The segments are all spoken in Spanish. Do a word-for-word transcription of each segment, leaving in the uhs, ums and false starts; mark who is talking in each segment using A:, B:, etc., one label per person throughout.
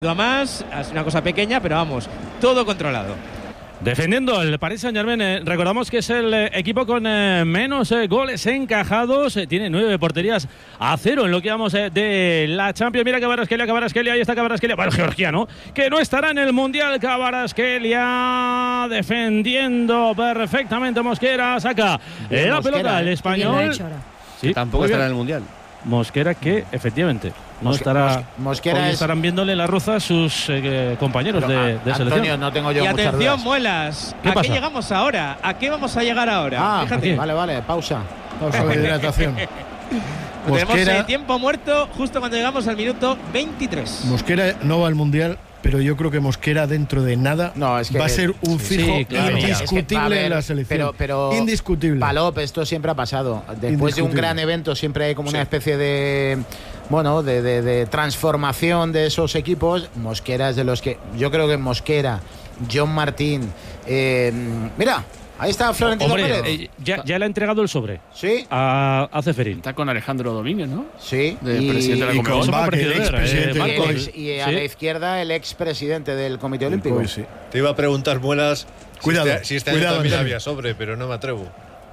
A: A más, es una cosa pequeña, pero vamos, todo controlado.
B: Defendiendo el Paris Saint-Germain, eh, recordamos que es el eh, equipo con eh, menos eh, goles encajados, eh, tiene nueve porterías a cero en lo que vamos eh, de la Champions. Mira Kvaratskhelia, Kvaratskhelia, ahí está Kvaratskhelia, bueno, georgiano, que no estará en el Mundial. Kvaratskhelia defendiendo perfectamente. Mosquera saca eh, la
C: Mosquera,
B: pelota, el español.
C: Sí, tampoco estará en el Mundial.
B: Mosquera que efectivamente no
C: Mosque,
B: estará.
C: Mosquera
B: hoy
C: es...
B: estarán viéndole la roza a sus eh, compañeros
C: Pero,
B: de,
C: a,
B: de selección.
C: Antonio, no tengo yo
A: y
C: muchas
A: atención,
C: dudas.
A: Muelas,
B: ¿Qué
A: ¿a
B: pasa?
A: qué llegamos ahora? ¿A qué vamos a llegar ahora?
C: Ah,
A: Fíjate.
C: vale, vale, pausa.
D: Pausa de hidratación.
A: Tenemos
D: Mosquera,
A: eh, tiempo muerto justo cuando llegamos al minuto veintitrés.
D: Mosquera no va al Mundial, pero yo creo que Mosquera dentro de nada
C: No, es que,
D: va a ser un
B: sí,
D: fijo
B: sí, claro.
D: indiscutible
C: Es que, a ver,
D: en la selección.
C: Pero, pero
D: indiscutible.
C: Palop, esto siempre ha pasado. Después de un gran evento siempre hay como una
D: Sí.
C: especie de bueno, de, de, de transformación de esos equipos. Mosquera es de los que yo creo que Mosquera, John Martín, eh, mira, ahí está Florentino
B: Hombre,
C: Pérez.
B: eh, ya, ya le ha entregado el sobre
C: Sí,
B: a, a Ceferín.
E: Está con Alejandro Domínguez, ¿no?
C: sí.
E: De
C: y,
E: presidente de la
D: y
E: Conmebol.
D: con
B: Eso me ha
D: Bach,
B: parecido
D: el
B: ver,
D: expresidente
B: eh,
C: y
D: del
C: el
B: Marco.
C: ex- y a
B: Sí.
C: la izquierda el expresidente del Comité Olímpico.
D: Pues sí.
F: Te iba a preguntar, Muelas,
D: Cuidado,
F: si este, si este
D: cuidado,
F: año también
D: Antonio.
F: había sobre, pero no me atrevo.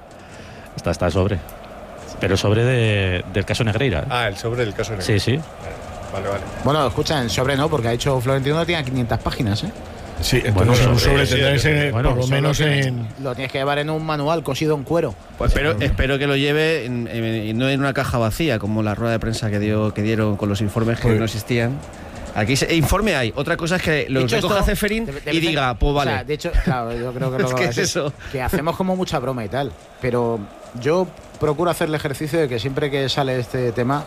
B: Está, está sobre. Pero sobre de, del caso Negreira.
F: Ah, el sobre del caso de
B: Sí, sí.
F: Vale, vale.
C: Bueno, escucha, en sobre no, porque ha hecho Florentino tiene quinientas páginas, ¿eh?
D: Sí, entonces
B: Bueno,
D: un
B: sobre-
D: sobre
F: sí,
D: tendrá que
F: sí,
D: ser
B: bueno,
D: por lo
B: solo
D: menos
C: que-
D: en...
C: Lo tienes que llevar en un manual cosido en cuero.
G: Pues espero, espero que lo lleve en- en- no en una caja vacía, como la rueda de prensa que dio que dieron con los informes que
D: Pues-
G: no existían. Aquí se- informe hay. Otra cosa es que lo
C: Dicho
G: recoja
C: esto,
G: Ceferín
C: de- de-
G: y
C: de-
G: diga, pues
C: o
G: vale.
C: sea, de hecho, claro, yo creo que lo
G: Es
C: que
G: que
C: va a
G: es
C: ser
G: eso.
C: que hacemos como mucha broma y tal, pero yo procuro hacer el ejercicio de que siempre que sale este tema,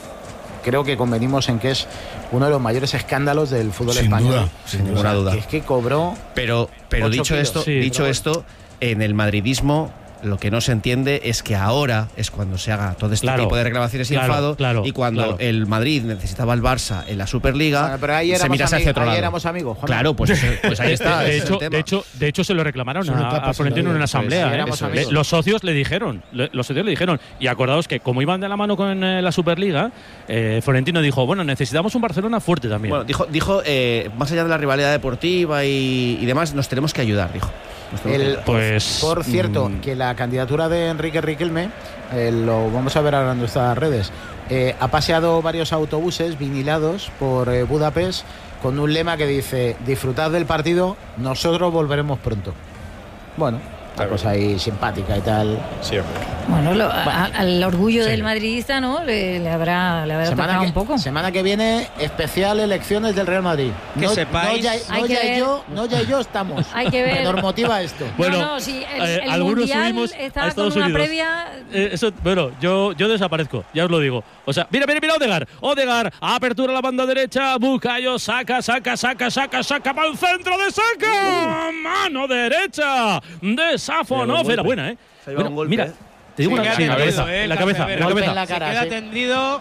C: creo que convenimos en que es uno de los mayores escándalos del fútbol
D: Sin
C: español.
D: duda, sin
C: O
G: ninguna
C: sea,
G: duda.
C: que es que cobró.
G: Pero, pero
C: Ocho
G: dicho
C: kilos.
G: esto,
B: Sí,
G: dicho
C: pero
G: esto, en el madridismo lo que no se entiende es que ahora es cuando se haga todo este
B: Claro,
G: tipo de reclamaciones y
B: claro,
G: enfado,
B: claro,
G: y cuando
B: claro.
G: el Madrid necesitaba al Barça en la Superliga,
C: Bueno, pero ahí
G: se
C: éramos,
G: mira hacia
C: ami-
G: otro
C: ahí
G: lado.
C: éramos amigos, Juan.
G: Claro, pues, eso- pues ahí está.
B: De
G: ese es el
B: hecho,
G: tema.
B: de, hecho, de hecho, se lo reclamaron
D: Son
B: a,
D: etapas
B: a Florentino
D: en
B: en
D: la
B: una
D: vida.
B: asamblea.
C: Sí,
B: ¿eh?
C: éramos
B: Eso,
C: amigos.
B: le- los socios le dijeron, le- los socios le dijeron, y acordaos que como iban de la mano con eh, la Superliga, eh, Florentino dijo, bueno, necesitamos un Barcelona fuerte también.
G: Bueno, dijo, dijo eh, más allá de la rivalidad deportiva y, y demás, nos tenemos que ayudar, dijo. Nos tenemos que
C: El-
G: ayudar.
B: pues,
C: Por cierto,
B: mm,
C: que la candidatura de Enrique Riquelme, eh, lo vamos a ver ahora en nuestras redes, eh, ha paseado varios autobuses vinilados por eh, Budapest con un lema que dice: disfrutad del partido, nosotros volveremos pronto. Bueno, una
F: Claro.
C: cosa ahí simpática y tal.
F: Siempre.
H: Bueno, lo- a- al orgullo
C: Sí.
H: del madridista, ¿no? Le, le habrá, le habrá
C: Semana
H: tocado
C: que,
H: un poco.
C: semana que viene, especial elecciones del Real Madrid.
A: Que
C: no,
A: sepáis-
C: no ya,
H: Hay
C: no
H: que
C: ya
H: ver-
C: yo, no ya yo estamos.
H: Hay que ver-
C: Nos motiva esto.
B: Bueno,
H: no, no, si el,
B: eh,
H: el
B: algunos
H: mundial
B: subimos a
H: estaba con
B: Estados
H: una
B: Unidos.
H: previa.
B: Eh, eso, bueno, yo, yo desaparezco, ya os lo digo. O sea, mira, mira, mira, Odegaard. Odegaard, apertura a la banda derecha. Bukayo saca, saca, saca, saca, saca para el centro de saca. Mano derecha de Safonov. Era buena, ¿eh?
G: Se ha llevado
B: Bueno,
G: un golpe,
B: mira,
G: ¿eh?
B: te digo
A: Se
B: una
A: queda
B: sí, en la
A: tendido,
B: cabeza,
A: eh,
B: en la
A: el
B: cabeza,
A: Cancerbero.
B: en la
C: Golpe
B: cabeza.
C: en la cara,
A: Se queda
C: sí.
A: tendido,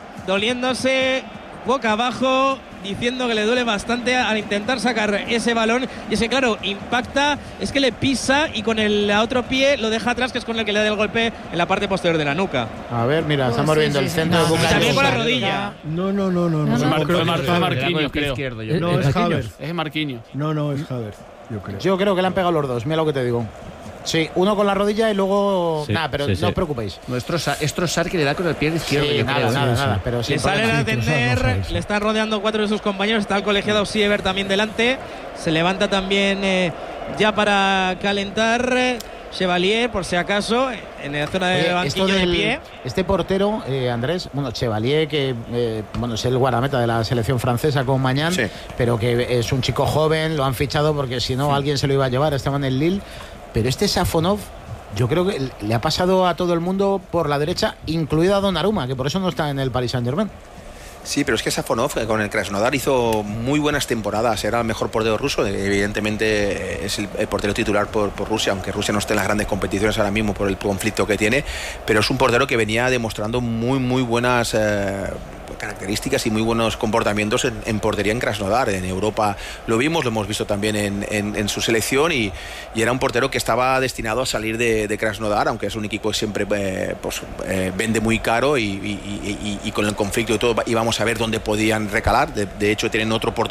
A: doliéndose boca abajo, diciendo que le duele bastante al intentar sacar ese balón. Y ese, claro, impacta, es que le pisa y con el otro pie lo deja atrás, que es con el que le da el golpe en la parte posterior de la nuca.
C: A ver, mira,
H: Oh,
C: estamos
H: sí,
C: viendo
H: sí,
C: el
H: sí.
C: centro
H: No,
C: de
H: no,
C: Bukayo.
A: también con la
C: Saka.
A: rodilla.
D: No, no, no, no.
H: No,
D: no,
H: no.
D: no, creo que
E: Mar-
D: es
E: fue
D: Havertz.
E: Marquinhos, creo.
G: Izquierdo,
B: Eh,
G: yo.
D: No,
B: ¿Es
D: es
B: Marquinhos?
D: Havertz.
E: Es Marquinhos.
D: No, no, es Havertz, yo creo.
C: Yo creo que le han pegado los dos, mira lo que te digo. Sí, uno con la rodilla y luego.
B: Sí,
C: nada, pero
B: sí,
C: no
B: sí.
C: os preocupéis.
G: Nuestro Sa- es Trossard que le da con el pie izquierdo.
C: Sí,
G: yo
C: nada,
G: creo.
C: nada,
D: sí,
C: nada,
D: sí.
C: pero sin
A: Le salen
C: problema.
A: a
D: Sí, Trossard no
A: atender,
D: sabe, sí.
A: le están rodeando cuatro de sus compañeros. Está el colegiado Siever también delante. Se levanta también eh, ya para calentar eh, Chevalier, por si acaso, en la zona de
C: Oye, esto
A: banquillo de
C: del-
A: pie.
C: Este portero, eh, Andrés, bueno, Chevalier, que eh, bueno, es el guardameta de la selección francesa con Mañán,
F: Sí.
C: pero que es un chico joven, lo han fichado porque si no alguien se lo iba a llevar, estaba en el Lille. Pero este Safonov, yo creo que le ha pasado a todo el mundo por la derecha, incluido a Donnarumma, que por eso no está en el Paris Saint-Germain.
I: Sí, pero es que Safonov eh, con el Krasnodar hizo muy buenas temporadas, era el mejor portero ruso, evidentemente eh, es el, el portero titular por, por Rusia, aunque Rusia no esté en las grandes competiciones ahora mismo por el conflicto que tiene, pero es un portero que venía demostrando muy muy buenas eh, características y muy buenos comportamientos en, en portería en Krasnodar. En Europa lo vimos, lo hemos visto también en, en, en su selección y, y era un portero que estaba destinado a salir de, de Krasnodar, aunque es un equipo que siempre eh, pues, eh, vende muy caro y, y, y, y, y con el conflicto y todo íbamos a ver dónde podían recalar. De, de hecho tienen otro portero